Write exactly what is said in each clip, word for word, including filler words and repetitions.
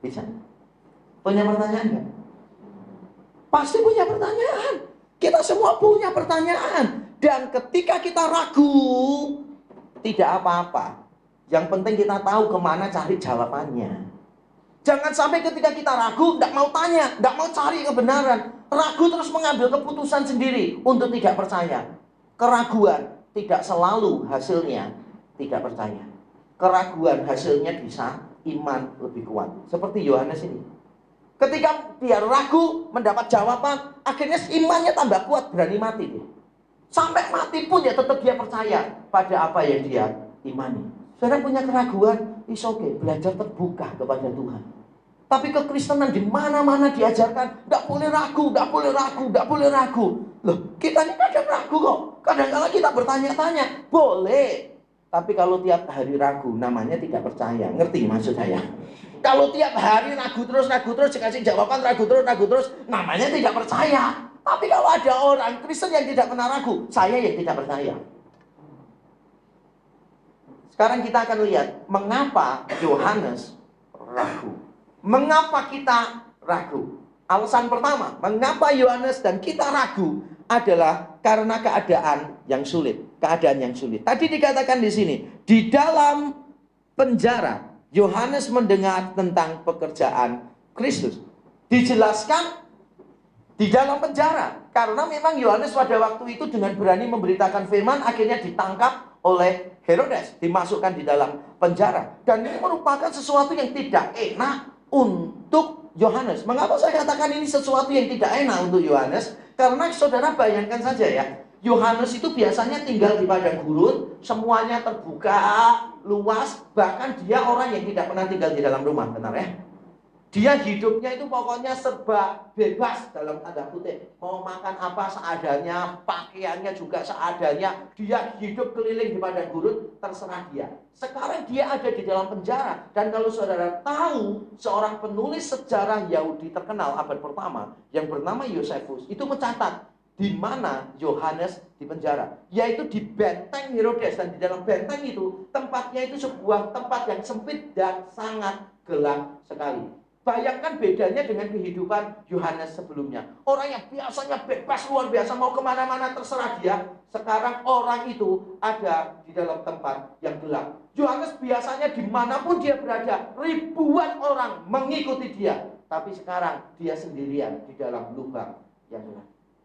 Bisa? Punya pertanyaan nggak? Pasti punya pertanyaan. Kita semua punya pertanyaan. Dan ketika kita ragu, tidak apa-apa. Yang penting kita tahu kemana cari jawabannya. Jangan sampai ketika kita ragu, tidak mau tanya, tidak mau cari kebenaran. Ragu terus mengambil keputusan sendiri untuk tidak percaya. Keraguan tidak selalu hasilnya tidak percaya. Keraguan hasilnya bisa iman lebih kuat. Seperti Yohanes ini. Ketika dia ragu mendapat jawaban, akhirnya imannya tambah kuat, berani mati dia. Sampai mati pun ya tetap dia percaya pada apa yang dia imani. Saudara punya keraguan, it's okay, belajar terbuka kepada Tuhan. Tapi kekristenan di mana-mana diajarkan, tidak boleh ragu, tidak boleh ragu, tidak boleh ragu. Loh, kita ini kadang ragu kok. Kadang-kadang kita bertanya-tanya, boleh. Tapi kalau tiap hari ragu, namanya tidak percaya. Ngerti maksud saya? Kalau tiap hari ragu terus, ragu terus, dikasih jawaban ragu terus, ragu terus, namanya tidak percaya. Tapi kalau ada orang Kristen yang tidak pernah ragu, saya yang tidak percaya. Sekarang kita akan lihat mengapa Yohanes ragu. Mengapa kita ragu? Alasan pertama, mengapa Yohanes dan kita ragu adalah karena keadaan yang sulit, keadaan yang sulit. Tadi dikatakan di sini, di dalam penjara Yohanes mendengar tentang pekerjaan Kristus. Dijelaskan di dalam penjara karena memang Yohanes pada waktu itu dengan berani memberitakan firman akhirnya ditangkap oleh Herodes, dimasukkan di dalam penjara. Dan ini merupakan sesuatu yang tidak enak untuk Yohanes. Mengapa saya katakan ini sesuatu yang tidak enak untuk Yohanes? Karena saudara bayangkan saja ya, Yohanes itu biasanya tinggal di padang gurun, semuanya terbuka, luas, bahkan dia orang yang tidak pernah tinggal di dalam rumah, benar ya? Dia hidupnya itu pokoknya serba bebas dalam tanda kutip. Mau makan apa seadanya, pakaiannya juga seadanya. Dia hidup keliling di padang gurun, terserah dia. Sekarang dia ada di dalam penjara. Dan kalau saudara tahu, seorang penulis sejarah Yahudi terkenal abad pertama yang bernama Yosefus itu mencatat di mana Yohanes di penjara, yaitu di benteng Herodes. Dan di dalam benteng itu tempatnya itu sebuah tempat yang sempit dan sangat gelap sekali. Bayangkan bedanya dengan kehidupan Yohanes sebelumnya. Orang yang biasanya bebas luar biasa, mau kemana-mana terserah dia. Sekarang orang itu ada di dalam tempat yang gelap. Yohanes biasanya dimanapun dia berada, ribuan orang mengikuti dia. Tapi sekarang dia sendirian di dalam lubang yang gelap.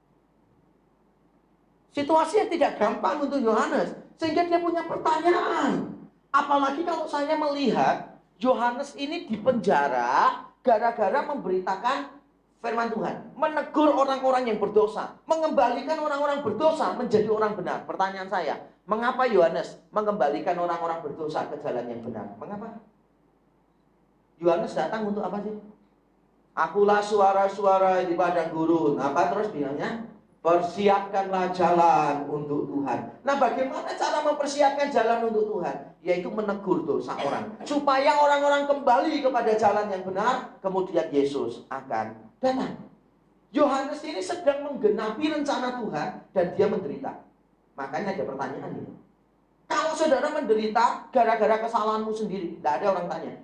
Situasi yang tidak gampang untuk Yohanes, sehingga dia punya pertanyaan. Apalagi kalau saya melihat Yohanes ini di penjara gara-gara memberitakan firman Tuhan, menegur orang-orang yang berdosa, mengembalikan orang-orang berdosa menjadi orang benar. Pertanyaan saya, mengapa Yohanes mengembalikan orang-orang berdosa ke jalan yang benar? Mengapa? Yohanes datang untuk apa sih? Akulah suara-suara di padang gurun. Apa terus bilangnya? Persiapkanlah jalan untuk Tuhan. Nah, bagaimana cara mempersiapkan jalan untuk Tuhan? Yaitu menegur dosa orang, supaya orang-orang kembali kepada jalan yang benar. Kemudian Yesus akan datang. Yohanes ini sedang menggenapi rencana Tuhan, dan dia menderita. Makanya ada pertanyaan ini. Kalau saudara menderita gara-gara kesalahanmu sendiri, tidak ada orang tanya.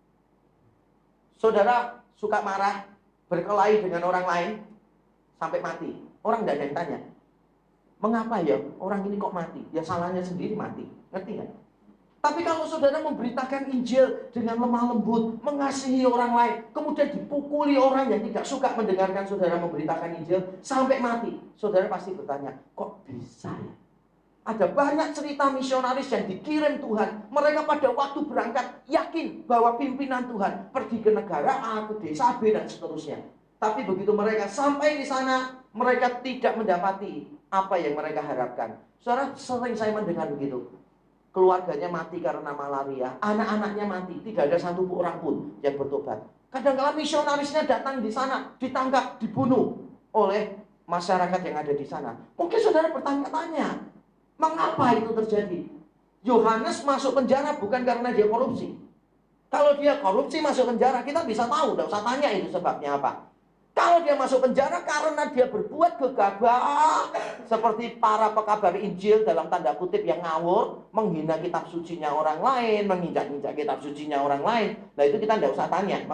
Saudara suka marah, berkelahi dengan orang lain, sampai mati. Orang tidak ada yang tanya, mengapa ya orang ini kok mati? Ya salahnya sendiri mati, ngerti nggak? Tapi kalau saudara memberitakan Injil dengan lemah lembut, mengasihi orang lain, kemudian dipukuli orang yang tidak suka mendengarkan saudara memberitakan Injil sampai mati, saudara pasti bertanya, kok bisa ya? Ada banyak cerita misionaris yang dikirim Tuhan. Mereka pada waktu berangkat yakin bahwa pimpinan Tuhan pergi ke negara A, ke desa B, dan seterusnya. Tapi begitu mereka sampai di sana, mereka tidak mendapati apa yang mereka harapkan. Saudara, sering saya mendengar begitu. Keluarganya mati karena malaria, anak-anaknya mati, tidak ada satu orang pun yang bertobat. Kadang-kadang misionarisnya datang di sana, ditangkap, dibunuh oleh masyarakat yang ada di sana. Mungkin saudara bertanya-tanya, mengapa itu terjadi? Yohanes masuk penjara bukan karena dia korupsi. Kalau dia korupsi masuk penjara, kita bisa tahu, tidak usah tanya itu sebabnya apa. Kalau dia masuk penjara karena dia berbuat gegabah, seperti para pekabar Injil dalam tanda kutip yang ngawur, menghina kitab sucinya orang lain, menginjak-injak kitab sucinya orang lain. Nah itu kita tidak usah tanya.